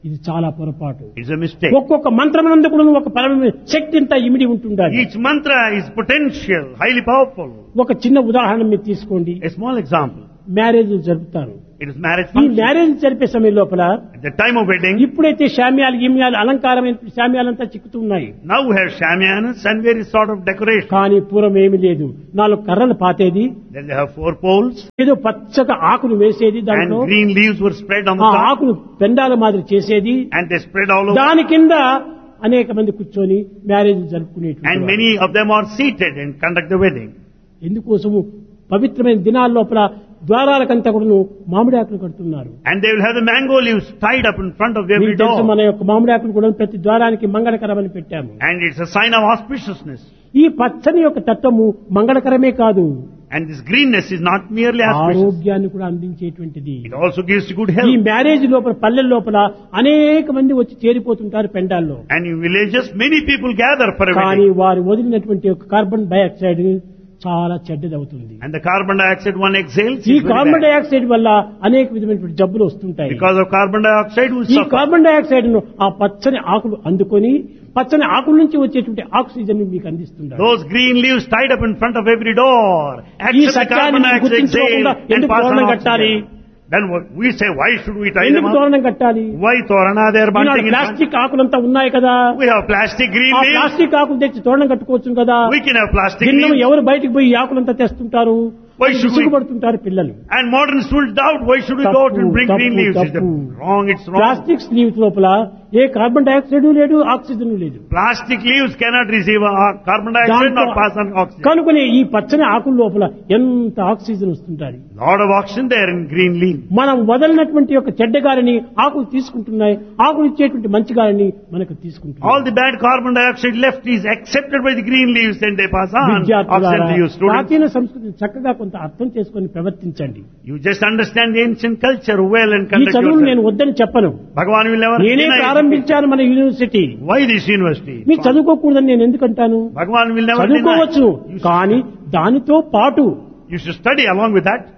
S2: ఇది చాలా పొరపాటు.
S1: It's a mistake.
S2: ఒక్కొక్క మంత్రమునందు కూడా ఒక పరమ శక్తి ఇంత ఇమిడి ఉంటుండాలి.
S1: Each mantra is potential, highly powerful.
S2: ఒక చిన్న ఉదాహరణ మీరు తీసుకోండి.
S1: A small example.
S2: మ్యారేజ్ జరుపుతారు.
S1: It is marriage
S2: ఈ
S1: function.
S2: మ్యారేజ్ జరిపే సమయం లోపల
S1: At the time of wedding,
S2: ఇప్పుడైతే శామ్యాలు గిమ్యాలు అలంకారమైన శామ్యాలంతా చిక్కుతున్నాయి.
S1: now we have shamianas and various sort of decoration.
S2: కానీ పూర్వం ఏమీ లేదు. 4 కర్రలు పాతేది,
S1: Then they have 4 poles
S2: ఏదో పచ్చగా ఆకులు వేసేది,
S1: and
S2: దాంట్లో
S1: green leaves were spread on
S2: ఆ
S1: the top
S2: ఆకులు పెండాల మాదిరి చేసేది,
S1: and they spread all over.
S2: దాని కింద అనేక మంది కూర్చొని marriage జరుపుకునేటువంటి
S1: And many of them are seated and conduct the wedding.
S2: ఎందుకోసము పవిత్రమైన దినాల లోపల ద్వారాలకంతా కూడా మామిడి ఆకులు కడుతున్నారు.
S1: And they will have the mango leaves tied up in front of every
S2: మీకు తెలుసు,
S1: door.
S2: మన యొక్క మామిడి ఆకులు కూడా ప్రతి ద్వారానికి మంగళకరమని పెట్టాము.
S1: And it's a sign of auspiciousness.
S2: ఈ పచ్చని యొక్క తత్వము మంగళకరమే కాదు,
S1: And this greenness is not merely auspicious.
S2: ఆరోగ్యాన్ని కూడా అందించేటువంటిది.
S1: It also gives you good
S2: ఈ
S1: health.
S2: మ్యారేజ్ లోపల పల్లెల లోపల అనేక మంది వచ్చి చేరిపోతుంటారు పెండాల్లో.
S1: And in villages, many people gather for a
S2: కానీ
S1: wedding.
S2: వారు వదిలినటువంటి యొక్క కార్బన్ డైఆక్సైడ్ చాలా చెడ్డదవుతుంది.
S1: And the carbon dioxide one exhales
S2: ఈ
S1: is very
S2: carbon
S1: bad.
S2: Dioxide వల్ల అనేక విధమైనటువంటి జబ్బులు వస్తుంటాయి.
S1: Because of carbon dioxide, we
S2: ఈ
S1: suffer.
S2: కార్బన్ డైఆక్సైడ్ ను ఆ పచ్చని ఆకులు అందుకొని పచ్చని ఆకుల నుంచి వచ్చేటువంటి ఆక్సిజన్ మీకు అందిస్తుంటారు.
S1: Those green leaves tied up in front of every door
S2: ఈ
S1: accept the
S2: సత్యాన్ని
S1: carbon dioxide
S2: గుర్తించుకోకుండా
S1: exhale and
S2: ఎందుకు
S1: pass on
S2: తోరణం కట్టాలి?
S1: oxygen. Then we say, why should we tie them
S2: ఎందుకు
S1: up?
S2: తోరణం కట్టాలి?
S1: Why torana they are
S2: Eenadu
S1: bunting in front?
S2: Plastic ఆకులంతా ఉన్నాయి కదా,
S1: We have plastic green
S2: ఆ
S1: leaves.
S2: ప్లాస్టిక్ ఆకులు తెచ్చి తోరణం కట్టుకోవచ్చు కదా.
S1: We can have plastic
S2: భిన్నం
S1: leaves.
S2: ఎవరు బయటికి పోయి ఈ ఆకులంతా తెస్తుంటారు?
S1: Why should we-
S2: విసుగుపడుతుంటారు పిల్లలు.
S1: And moderns will doubt, why should we go out and bring green leaves? It's
S2: తప్పు.
S1: wrong, it's wrong.
S2: Plastic leaves లోపల ఏ కార్బన్ డైఆక్సైడ్ లేదు, ఆక్సిజన్ లేదు.
S1: Plastic leaves cannot receive carbon dioxide nor pass on oxygen.
S2: కనుకనే ఈ పచ్చని ఆకుల లోపల ఎంత oxygen వస్తుంటారు.
S1: Lot of oxygen there in green leaf.
S2: మనం వదలినటువంటి యొక్క చెడ్డ గాలిని ఆకులు తీసుకుంటున్నాయి, ఆకులు ఇచ్చేటువంటి మంచి గాలిని మనకు తీసుకుంటున్నాయి.
S1: All the bad carbon dioxide left is accepted by the green leaves and they pass on oxygen
S2: విద్యార్థులారా,
S1: to you students.
S2: ప్రాచీన సంస్కృతిని చక్కగా కొంత అర్థం చేసుకొని ప్రవర్తించండి.
S1: You just understand the ancient culture well and
S2: ఈ
S1: conduct
S2: చదువులు నేను
S1: yourself.
S2: వద్దని చెప్పను.
S1: Bhagavan will never
S2: నేనే
S1: deny
S2: ప్రారంభించాను మన university.
S1: it. Why this university?
S2: మీరు చదువుకోకూడదని నేను ఎందుకంటాను?
S1: Bhagavan will never deny.
S2: చదువుకోవచ్చు, కానీ దానితో పాటు
S1: You should study along with that.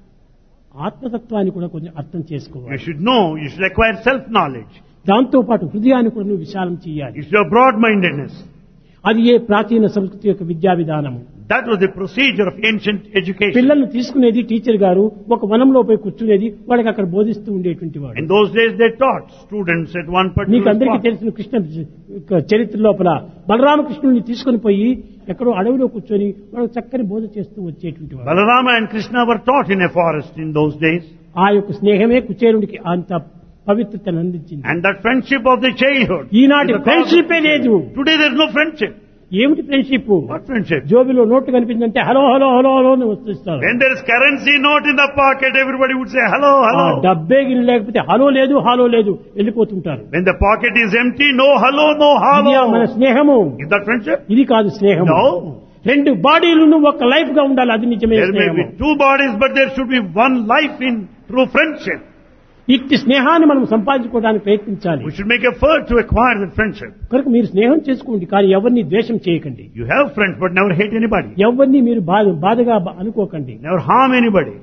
S2: ఆత్మతత్వాన్ని కూడా కొంచెం అర్థం చేసుకోవాలి.
S1: You should know, you should acquire self-knowledge.
S2: దాంతో పాటు హృదయాన్ని కూడా నువ్వు విశాలం చేయాలి.
S1: You should have broad-mindedness.
S2: అది ఏ ప్రాచీన సంస్కృతి యొక్క విద్యా విధానము.
S1: That was the procedure of ancient education.
S2: పిల్లల్ని తీసుకునేది టీచర్ గారు ఒక వనంలో పోయి కూర్చునేది, వాళ్ళకి అక్కడ బోధిస్తూ ఉండేటువంటి వాడు.
S1: In those days they taught students at one
S2: మీకు
S1: particular
S2: అందరికీ
S1: spot.
S2: తెలిసిన కృష్ణ చరిత్ర లోపల బలరామకృష్ణుని తీసుకుని పోయి ఎక్కడో అడవిలో కూర్చొని వాళ్ళకి చక్కని బోధ చేస్తూ వచ్చేటువంటి వాడు.
S1: Balarama and Krishna were taught in a forest in those days.
S2: ఆ యొక్క స్నేహమే కుచేరుడికి అంత పవిత్రతను అందించింది.
S1: And that friendship of the childhood.
S2: ఈనాటి
S1: is the cause of-
S2: friendship లేదు.
S1: Today there is no friendship.
S2: ఏమిటి friendship?
S1: What friendship?
S2: జోబిలో note కనిపిందంటే hello hello hello hello అని వస్తున్నారు.
S1: When there is currency note in the pocket, everybody would say hello,
S2: ఆ
S1: hello.
S2: డబ్బే గిరి లేకపోతే hello లేదు hollow లేదు వెళ్ళిపోతుంటారు.
S1: When the pocket is empty, no hello, no
S2: ఇది మన
S1: hello.
S2: స్నేహము.
S1: Is that friendship?
S2: ఇది కాదు స్నేహం.
S1: No.
S2: రెండు బాడీలను ఒక లైఫ్ గా ఉండాలి, అది నిజమే
S1: There may
S2: స్నేహము.
S1: be two bodies, but there should be one life in true friendship.
S2: ఇట్టి స్నేహాన్ని మనం సంపాదించుకోవడానికి ప్రయత్నించాలి.
S1: We should make effort to acquire that friendship.
S2: కనుక మీరు స్నేహం చేసుకోండి, కానీ ఎవరిని ద్వేషం చేయకండి.
S1: You have friends, but never hate anybody.
S2: ఎవరిని మీరు బాధగా అనుకోకండి.
S1: Never harm anybody.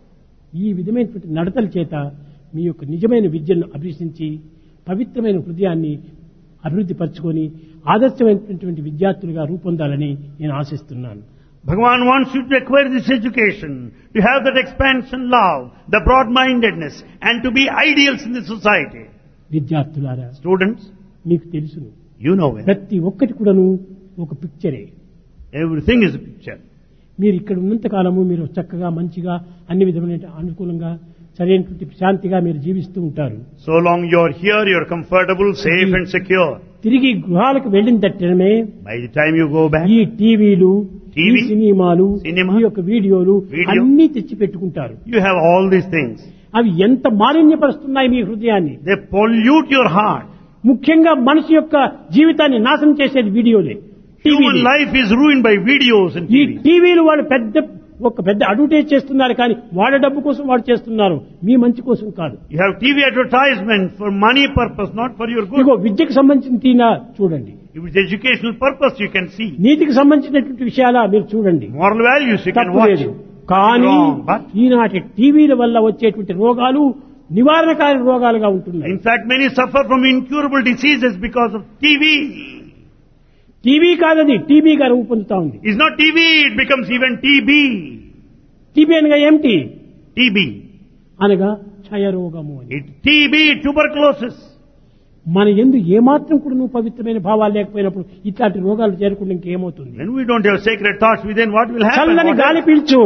S2: ఈ విధమైనటువంటి నడతల చేత మీ యొక్క నిజమైన విద్యను అభ్యసించి పవిత్రమైన హృదయాన్ని అభివృద్ధి పరచుకొని ఆదర్శమైనటువంటి విద్యార్థులుగా రూపొందాలని నేను ఆశిస్తున్నాను.
S1: Bhagavan wants you to acquire this education, to have that expansion love, the broad-mindedness, and to be ideals in the society.
S2: విద్యార్థులారా,
S1: Students,
S2: మీకు తెలుసును,
S1: you know it.
S2: ప్రతి ఒక్కటి కూడాను ఒక పిక్చరే.
S1: Everything is a picture.
S2: మీరు ఇక్కడ ఉన్నంత కాలము మీరు చక్కగా మంచిగా అన్ని విధమైన అనుకూలంగా సరైనటువంటి శాంతిగా మీరు జీవిస్తూ ఉంటారు.
S1: So long you're here, you're comfortable, safe and secure.
S2: తిరిగి గృహాలకు వెళ్ళిన తక్షణమే
S1: By the time you go back,
S2: ఈ టీవీలు, ఈ
S1: TV,
S2: సినిమాలు,
S1: cinema,
S2: ఈ యొక్క వీడియోలు
S1: video,
S2: అన్ని తెచ్చి పెట్టుకుంటారు.
S1: you have all these things.
S2: అవి ఎంత మాలిన్యపరుస్తున్నాయి మీ హృదయాన్ని.
S1: They pollute your heart.
S2: ముఖ్యంగా మనిషి యొక్క జీవితాన్ని నాశనం చేసేది వీడియోలే.
S1: Human life is ruined by videos and
S2: ఈ
S1: TV.
S2: టీవీలు వాళ్ళు ఒక పెద్ద అడ్వర్టైజ్ చేస్తున్నారు, కానీ వాళ్ళ డబ్బు కోసం వాడు చేస్తున్నారు, మీ మంచి కోసం కాదు.
S1: You have TV advertisement for money purpose, not for your good.
S2: ఇగో విద్యకు సంబంధించిన తీనా చూడండి,
S1: If it's educational purpose, you can see.
S2: నీతికి సంబంధించినటువంటి విషయాలా మీరు చూడండి,
S1: Moral values, you can
S2: తప్పు
S1: watch.
S2: లేదు. కానీ
S1: Wrong, but
S2: ఈనాటి టీవీల వల్ల వచ్చేటువంటి రోగాలు నివారణకారి రోగాలుగా ఉంటున్నాయి.
S1: In fact, many suffer from incurable diseases because of TV.
S2: TV కాదది టీబీగా రూపొందుతా ఉంది.
S1: It's not TV, it becomes even TB.
S2: TB అనగా ఏమిటి?
S1: TB.
S2: అనగా క్షయరోగము అని.
S1: TB, tuberculosis.
S2: మన యందు ఏమాత్రం కూడా నువ్వు పవిత్రమైన భావాలు లేకపోయినప్పుడు ఇట్లాంటి రోగాలు చేరకుండా ఇంకేమవుతుంది?
S1: When we don't have sacred thoughts within, what will happen?
S2: చల్లని గాలి పీల్చు.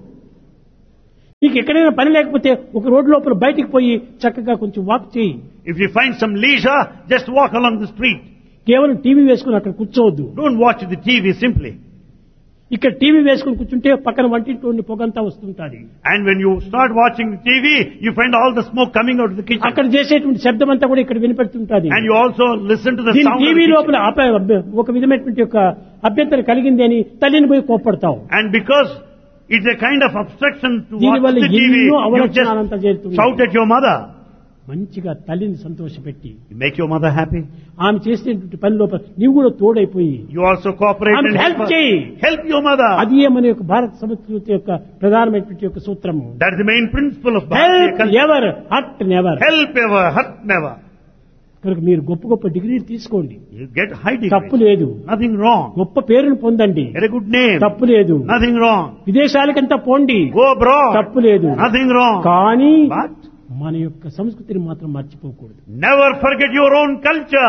S2: నీకు ఎక్కడైనా పని లేకపోతే ఒక రోడ్డు లోపల బయటికి పోయి చక్కగా కొంచెం వాక్ చేయి.
S1: If you find some leisure, just walk along the street.
S2: కేవలం టీవీ వేసుకుని అక్కడ కూర్చోవద్దు.
S1: Don't watch the TV simply.
S2: ఇక్కడ టీవీ వేసుకుని కూర్చుంటే పక్కన వంటింట్లో పొగంతా వస్తుంటుంది.
S1: And when you start watching the TV, you find all the smoke coming out of the kitchen.
S2: అక్కడ చేసేటువంటి శబ్దం అంతా కూడా ఇక్కడ వినిపెడుతుంటుంది.
S1: And you also listen to the sound of the
S2: TV
S1: kitchen.
S2: లోపల ఒక విధమైనటువంటి యొక్క అభ్యంతరం కలిగింది అని తల్లిని పోయి కోప్పడతావు.
S1: And because it's a kind of obstruction to watch
S2: దీనివల్ల
S1: the TV,
S2: ఎన్నో
S1: you
S2: అవలక్షణాలంతా
S1: just
S2: చేరుతుంది.
S1: shout at your mother.
S2: మంచిగా తల్లిని సంతోషపెట్టి
S1: You make your mother happy.
S2: ఆమె చేసేటువంటి పని లోపల నీవు కూడా తోడైపోయి
S1: You also cooperate
S2: ఆమె
S1: and
S2: హెల్ప్
S1: help her.
S2: చేయి.
S1: Help your mother.
S2: అది మన యొక్క భారత సంస్కృతి యొక్క ప్రధానమైనటువంటి యొక్క సూత్రము.
S1: That's the main principle of Bharatiya
S2: help
S1: culture.
S2: Ever hurt never.
S1: Help ever, hurt never.
S2: కనుక మీరు గొప్ప గొప్ప డిగ్రీలు తీసుకోండి,
S1: You get high
S2: తప్పు
S1: degrees.
S2: లేదు.
S1: Nothing wrong.
S2: గొప్ప పేరును పొందండి,
S1: Get a good name.
S2: తప్పు లేదు.
S1: Nothing wrong.
S2: విదేశాలకంతా పోండి,
S1: Go abroad.
S2: తప్పు లేదు.
S1: Nothing wrong.
S2: కానీ
S1: But
S2: మన యొక్క సంస్కృతిని మాత్రం మర్చిపోకూడదు.
S1: never forget your own culture.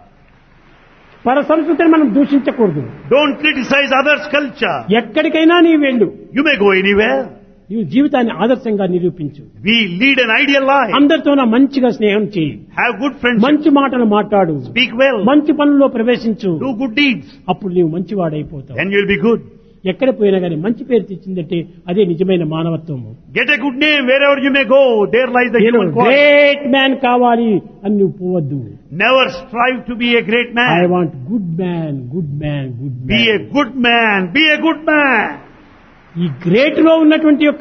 S2: పర సంస్కృతిని మనం దూషించకూడదు.
S1: Don't criticize others' culture.
S2: ఎక్కడికైనా నీ వెళ్ళు,
S1: You may go anywhere.
S2: నీవు జీవితాన్ని ఆదర్శంగా నిరూపించు.
S1: We lead an ideal life.
S2: అందరితో మంచిగా స్నేహం చేయి,
S1: Have good friendship.
S2: మంచి మాటలు మాట్లాడు,
S1: Speak well.
S2: మంచి పనుల్లో ప్రవేశించు.
S1: Do good deeds.
S2: అప్పుడు నీవు మంచివాడైపోతావు.
S1: Then you'll be good.
S2: ఎక్కడ పోయినా కానీ మంచి పేరు తెచ్చిందంటే అదే నిజమైన మానవత్వము.
S1: Get a good name wherever you may go. There lies the
S2: నేను
S1: human quality.
S2: గ్రేట్ మ్యాన్ కావాలి అని నువ్వు పోవద్దు.
S1: Never strive to be a great
S2: I
S1: man.
S2: Want good man, good man, good
S1: Be a
S2: man.
S1: good man. Be a good man.
S2: ఈ great లో ఉన్నటువంటి యొక్క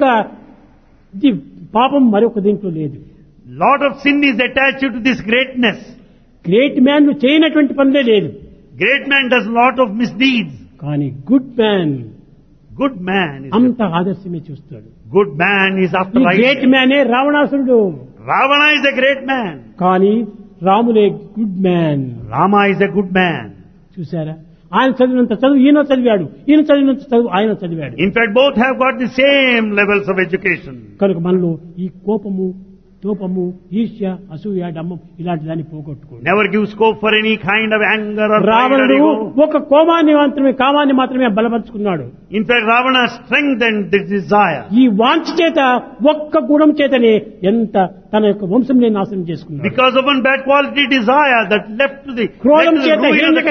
S2: ఇది పాపం మరొక దీంట్లో లేదు.
S1: Lot of sin is attached to this greatness.
S2: Great man చేయనటువంటి పనులే లేదు.
S1: Great man does lot of misdeeds.
S2: కానీ good man
S1: Good man is
S2: అంత ఆదర్శమే చూస్తాడు.
S1: good man is after
S2: ఈ గ్రేట్
S1: right.
S2: మ్యానే రావణాసురుడు.
S1: Ravana is a great man.
S2: కానీ రాములే good man.
S1: Rama is a good man.
S2: చూసారా, ఆయన చదివినంత చదువు ఈయన చదివాడు, ఈయన చదివినంత చదువు ఆయన చదివాడు.
S1: In fact, both have got the same levels of education.
S2: కనుక మనలో ఈ కోపము, తోపము, ఈర్ష్య, అసూయ, డమ్మం ఇలాంటి దాన్ని పోగొట్టుకోండి.
S1: Never give scope for any kind of anger or pride or
S2: రావణుడు
S1: ego.
S2: ఒక కామాన్ని మాత్రమే బలపరుచుకున్నాడు.
S1: In fact, Ravana strengthened this desire.
S2: ఈ వాంఛ చేత ఒక్క గుణం చేతనే ఎంత తన యొక్క వంశంని నాశనం చేసుకున్నాడు.
S1: Because of one bad quality desire that led to the
S2: క్రోధం చేత
S1: ruin of the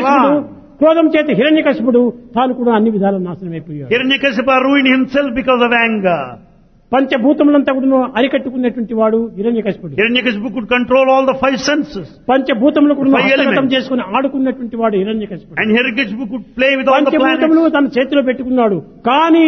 S2: హిరణ్యకశిపుడు తాను కూడా అన్ని విధాల నాశనం అయిపోయాడు.
S1: Hiranyakasipa ruined himself because of anger.
S2: పంచభూతములంతా కూడా అరికట్టుకున్నటువంటి వాడు హిరణ్యకశిపుడు.
S1: Hiranyakasipu could control all the five senses.
S2: పంచభూతములు కూడా
S1: Five
S2: హస్తగతం
S1: elements.
S2: చేసుకుని ఆడుకున్నటువంటి వాడు హిరణ్యకశిపుడు.
S1: And Hiranyakasipu could play with all the
S2: పంచభూతములు
S1: planets.
S2: తన చేతిలో పెట్టుకున్నాడు. కానీ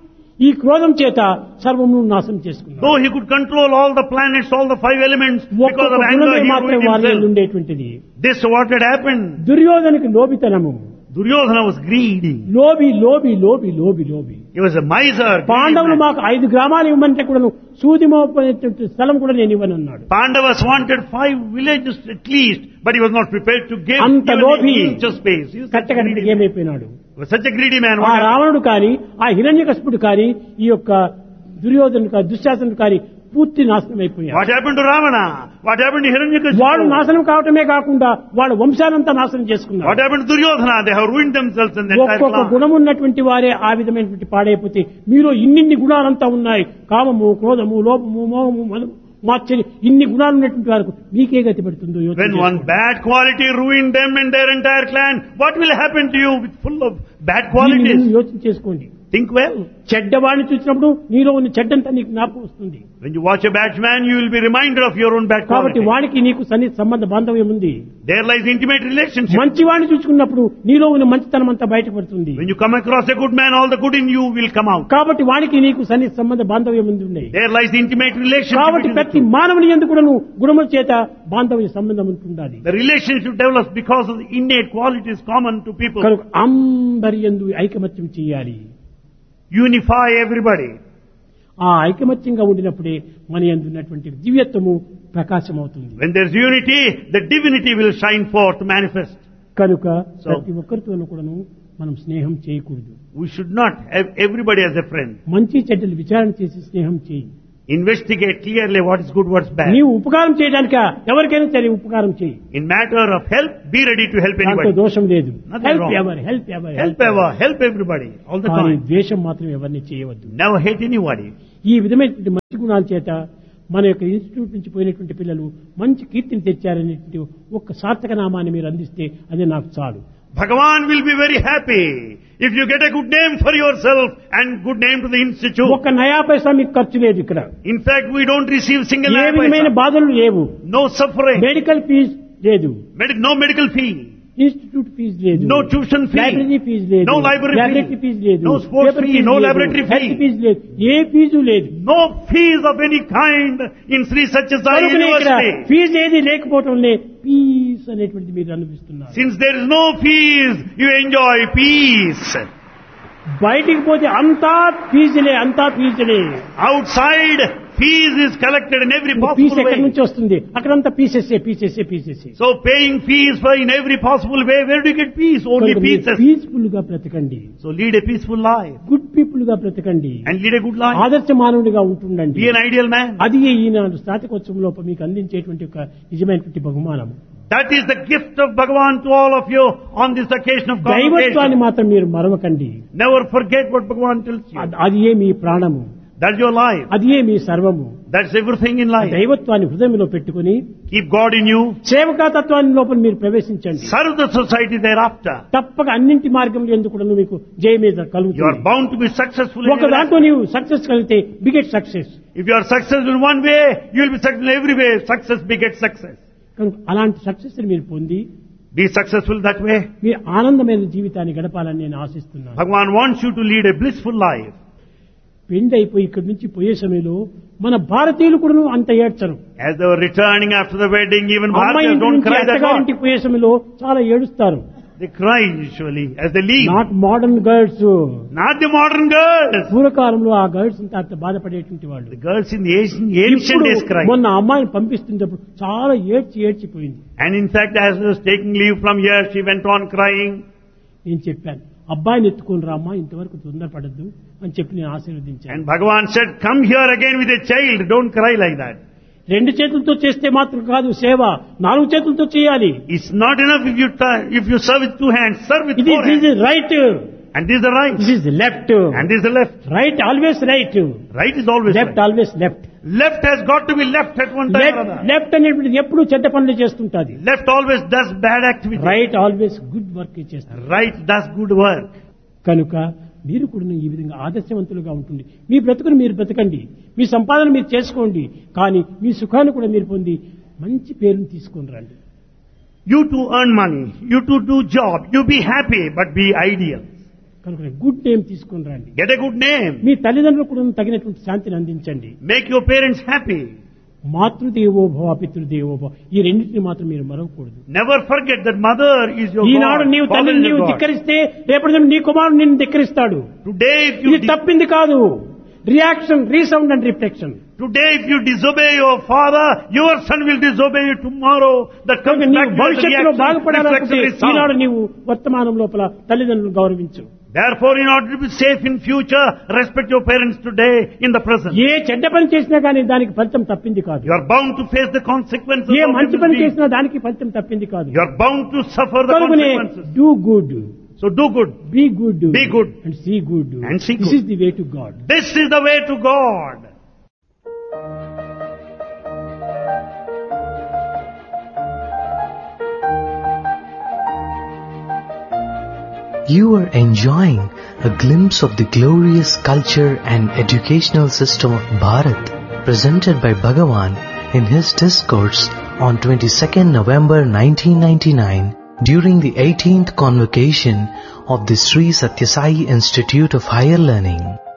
S2: ఈ క్రోధం చేత సర్వమును నాశనం చేసుకున్నాడు.
S1: Though he could control all the planets, all the five elements, because
S2: ఒక్కొక్క
S1: of anger
S2: గుణమే
S1: he
S2: మాత్రం
S1: ruined
S2: వారిలో
S1: himself.
S2: ఉండేటువంటిది.
S1: This what had happened.
S2: దుర్యోధనకి లోబితనము.
S1: Duryodhana was greedy.
S2: లోబి లోబి లోబి లోబి లోబి.
S1: He was a miser. greedy
S2: పాండవులు
S1: man.
S2: మాకు 5 గ్రామాలు ఇవ్వమంటే కూడా సూది మోపేటువంటి స్థలం కూడా నేను ఇవ్వనన్నాడు.
S1: Pandavas wanted 5 villages at least, but he was not prepared to give
S2: అంత
S1: even
S2: లోభి
S1: an inch of space. He was such a
S2: కట్టకట్టకి
S1: greedy man.
S2: ఏమైపోయినాడు.
S1: He was such a greedy man.
S2: ఆ
S1: What happened?
S2: రావణుడు కానీ, ఆ హిరణ్యకశిపుడు కానీ, ఈ యొక్క దుర్యోధనుడు కానీ, దుశ్శాసనుడు కానీ పూర్తి నాశనం అయిపోయాడు.
S1: What happened to Ravana? What happened to
S2: వాడు
S1: Hiranyakasipu?
S2: నాశనం కావటమే కాకుండా వాళ్ళ వంశానంతా నాశనం
S1: What
S2: చేసుకున్నారు.
S1: happened to Duryodhana? They have ruined themselves and the entire
S2: ఒక్కొక్క
S1: clan.
S2: గుణం ఉన్నటువంటి వారే ఆ విధమైనటువంటి పాడైపోతే మీలో ఇన్నిన్ని గుణాలంతా ఉన్నాయి. కామము, క్రోధము, లోపము, మోహము, మదము, మాత్సర్యం, ఇన్ని గుణాలు ఉన్నటువంటి వారికి మీకే గతి పడుతుందో యోచన
S1: When one
S2: చేసుకోండి.
S1: bad quality ruined them and their entire clan, what will happen to you with full of bad
S2: దీన్ని
S1: qualities?
S2: మీరు యోచన చేసుకోండి.
S1: Think well.
S2: చెడ్డవాడిని చూసినప్పుడు నీలో ఉన్న చెడ్డంతా నీకు జ్ఞాపకం వస్తుంది.
S1: When you watch a bad man, you will be reminded of your own bad
S2: కాబట్టి
S1: quality.
S2: వానికి నీకు సన్నిహిత సంబంధ బాంధవ్యం ఉంది.
S1: There lies intimate relationship.
S2: మంచివాడిని చూసుకున్నప్పుడు నీలో ఉన్న మంచితనం అంతా బయటపడుతుంది.
S1: When you come across a good man, all the good in you will come out.
S2: కాబట్టి వానికి నీకు సన్నిహిత సంబంధ బాంధవ్యం ఉంది.
S1: There lies intimate relationship.
S2: కాబట్టి
S1: between the
S2: ప్రతి
S1: two.
S2: మానవుని ఎందుకు కూడా గుణముల చేత బాంధవ్య సంబంధం ఉంటుండాలి.
S1: The relationship develops because of the innate qualities common to people.
S2: కనుక అందరి యందు ఐకమత్యం చేయాలి.
S1: Unify everybody.
S2: ఆ ఐకమత్యంగా ఉండినప్పుడే మన యందు ఉన్నటువంటి దివ్యత్వము ప్రకాశమవుతుంది.
S1: When there is unity, the divinity will shine forth, manifest.
S2: కనుక
S1: So-
S2: ప్రతి ఒక్కరితోనూ కూడాను మనం స్నేహం చేయకూడదు.
S1: We should not have everybody as a friend.
S2: మంచి చెడ్డలు విచారణ చేసి స్నేహం చేయి.
S1: Investigate clearly what is good, what's bad.
S2: నీవు ఉపకారం చేయడానిక ఎవరికైనా సరే ఉపకారం చేయి.
S1: In matter of help, be ready to help
S2: దాంట్లో
S1: anybody.
S2: దోషం లేదు.
S1: Nothing
S2: help
S1: wrong.
S2: Ever help ever
S1: Help ever, help everybody, all the
S2: కానీ
S1: time.
S2: ద్వేషం మాత్రం ఎవరిని చేయవద్దు.
S1: Never hate anybody.
S2: ఈ విధమైనటువంటి మంచి గుణాల చేత మన యొక్క ఇన్స్టిట్యూట్ నుంచి పోయినటువంటి పిల్లలు మంచి కీర్తిని తెచ్చారనేటువంటి ఒక్క సార్థక నామాన్ని మీరు అందిస్తే అదే నాకు చాలు.
S1: Bhagavan will be very happy if you get a good name for yourself and good name to the institute.
S2: ఒక్క నయా పైసా మీకు ఖర్చు లేదు ఇక్కడ.
S1: In fact, we don't receive single
S2: ఏ విధమైన
S1: paisa.
S2: బాధలు లేవు.
S1: No suffering.
S2: మెడికల్ ఫీజు లేదు.
S1: No medical fee.
S2: Institute fee లేదు.
S1: No tuition fee.
S2: Library fee లేదు.
S1: No library fee.
S2: Laboratory fee లేదు.
S1: No sports
S2: paper
S1: fee.
S2: Fee
S1: No
S2: లేదు.
S1: laboratory fee.
S2: Health fee లేదు. ఏ fee లేదు.
S1: No fees of any kind in Sri Satyasai
S2: కనుకనే ఇక్కడ
S1: University.
S2: Fee ఏది లేకపోవటంలే piece అనేటువంటి మీరు అనిపిస్తున్నారు.
S1: Since there is no fees, you enjoy peace.
S2: బయటికి పోతే అంతా ఫీజులే.
S1: Outside, fees is collected in every
S2: fee
S1: possible
S2: ఎక్కడి
S1: way.
S2: నుంచి వస్తుంది? అక్కడంతా pieces.
S1: So paying fees for in every possible way, where do you get peace? Only pieces.
S2: Peaceful గా బ్రతకండి.
S1: So lead a peaceful life
S2: good people గా బ్రతకండి.
S1: and lead a good life.
S2: ఆదర్శ మానవుడిగా ఉంటుండండి.
S1: Be an ideal man.
S2: అది ఈనాడు స్నాతకోత్సవం లోపల మీకు అందించేటువంటి ఒక నిజమైనటువంటి బహుమానం.
S1: That is the gift of Bhagavan to all of you on this occasion of
S2: దైవత్వాన్ని
S1: convocation.
S2: మాత్రం మీరు మరవకండి.
S1: Never forget what Bhagavan tells you.
S2: అది ఏ మీ ప్రాణము.
S1: That's your life.
S2: అది ఏ మీ సర్వము.
S1: That's everything in life.
S2: దైవత్వాన్ని హృదయంలో పెట్టుకుని
S1: Keep God in you.
S2: సేవకా తత్వాన్ని లోపల మీరు ప్రవేశించండి.
S1: Serve the society thereafter.
S2: తప్పక అన్నింటి మార్గంలో ఎందుకు కూడా మీకు జయమేద
S1: You are
S2: కలుగుతుంది.
S1: bound to be successful in
S2: ఒక
S1: your
S2: దాంట్లో
S1: life.
S2: నీవు సక్సెస్ కలిగితే beget success.
S1: If you are successful in one way, you will be successful in every way. Success begets success.
S2: కనుక అలాంటి సక్సెస్ మీరు పొంది
S1: Be successful that way.
S2: మీరు ఆనందమైన జీవితాన్ని గడపాలని నేను ఆశిస్తున్నాను.
S1: Bhagavan wants you to lead a blissful life.
S2: పెండి అయిపోయి ఇక్కడి నుంచి పోయే సమయంలో మన భారతీయులు కూడా అంత ఏడ్చరు.
S1: As they were returning after the wedding, even
S2: అమ్మాయి
S1: Bharatiyas
S2: ఇంటి
S1: don't
S2: నుంచి
S1: cry that much.
S2: అత్తగారింటికి పోయే సమయంలో చాలా ఏడుస్తారు.
S1: They cry usually as they leave.
S2: Not modern girls.
S1: Not the modern girls.
S2: పూర్వకాలంలో ఆ గర్ల్స్ అంతా అంత బాధపడేటువంటి వాళ్ళు.
S1: The girls in the ancient days cry.
S2: మొన్న అమ్మాయిని పంపిస్తున్నప్పుడు చాలా ఏడ్చిపోయింది.
S1: And in fact, as she was taking leave from here, she went on crying.
S2: నేను చెప్పాను, అబ్బాయిని ఎత్తుకొని రామ్మా, ఇంతవరకు తొందరపడద్దు అని చెప్పి నేను ఆశీర్వదించాను.
S1: And Bhagavan said, come here again with a child. Don't cry like that.
S2: రెండు చేతులతో చేస్తే మాత్రం కాదు సేవ, నాలుగు చేతులతో చేయాలి.
S1: It's not enough if you serve with 2 hands. Serve with 4 hands.
S2: ఇది right,
S1: And this is the right.
S2: This is left.
S1: And this is the left.
S2: Right always right,
S1: Right is always
S2: left
S1: right.
S2: Always left.
S1: Left has got to be left at one time or another.
S2: Left అనేటువంటిది ఎప్పుడు చెడ్డ పనులు చేస్తుంటది.
S1: Left always does bad activity.
S2: Right always good work చేస్తారు.
S1: Right does good work.
S2: కనుక మీరు కూడా ఈ విధంగా ఆదర్శవంతులుగా ఉంటుంది. మీ బ్రతుకును మీరు బ్రతకండి, మీ సంపాదన మీరు చేసుకోండి, కానీ మీ సుఖాన్ని కూడా మీరు పొంది మంచి పేరును తీసుకొని రండి.
S1: You to earn money. You to do job. You be happy, but be ideal.
S2: కనుక గుడ్ నేమ్ తీసుకొని రండి.
S1: Get a good name.
S2: మీ తల్లిదండ్రులు కూడా తగినటువంటి శాంతిని అందించండి.
S1: Make your parents happy.
S2: మాతృదేవో భవ పితృదేవో భవ, ఈ రెండింటిని మాత్రం మీరు మరవకూడదు.
S1: Never forget that mother is your
S2: Eenadu
S1: God.
S2: నీవు
S1: Father
S2: తల్లిని
S1: is
S2: నీవు
S1: your God.
S2: ధిక్కరిస్తే రేపటి నీ కుమారుడు నిన్ను ధిక్కరిస్తాడు.
S1: Today if
S2: ఇది
S1: you
S2: తప్పింది కాదు. Reaction, resound and reflection.
S1: Today if you disobey your father, your son will disobey you tomorrow. That comes
S2: నీవు
S1: back to the
S2: భవిష్యత్తులో
S1: reaction,
S2: బాగుపడాలంటే
S1: reflection
S2: ఈనాడు
S1: resound.
S2: నీవు వర్తమానం లోపల తల్లిదండ్రులను గౌరవించు.
S1: Therefore, in order to be safe in future, respect your parents today in the present.
S2: ఏ చెడ్డ పని చేసినా కానీ దానికి ఫలితం తప్పింది కాదు.
S1: You are bound to face the consequences
S2: A
S1: of
S2: మంచి
S1: evil
S2: పని
S1: deeds.
S2: చేసినా దానికి ఫలితం తప్పింది కాదు.
S1: You are bound to suffer the
S2: కనుకనే
S1: consequences.
S2: Do good,
S1: So do good.
S2: Be good,
S1: Be good.
S2: And see good.
S1: And see
S2: this
S1: good.
S2: Is the way to God.
S1: This is the way to God.
S3: You are enjoying a glimpse of the glorious culture and educational system of Bharat presented by Bhagavan in his discourse on 22nd November 1999 during the 18th convocation of the Sri Satyasai Institute of Higher Learning.